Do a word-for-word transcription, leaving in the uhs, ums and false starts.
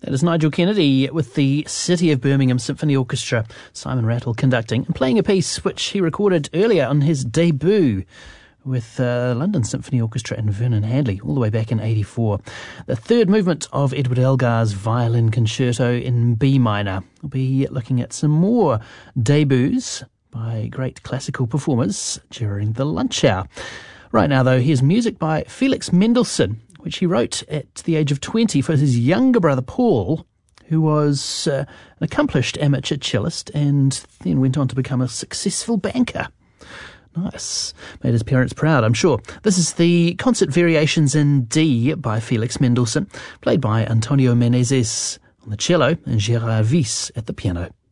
That is Nigel Kennedy with the City of Birmingham Symphony Orchestra, Simon Rattle conducting and playing a piece which he recorded earlier on his debut with uh, London Symphony Orchestra and Vernon Hadley all the way back in eighty-four. The third movement of Edward Elgar's Violin Concerto in B minor. We'll be looking at some more debuts by great classical performers during the lunch hour. Right now, though, here's music by Felix Mendelssohn, which he wrote at the age of twenty for his younger brother Paul, who was uh, an accomplished amateur cellist and then went on to become a successful banker. Nice. Made his parents proud, I'm sure. This is the Concert Variations in D by Felix Mendelssohn, played by Antonio Menezes on the cello and Gérard Wyss at the piano.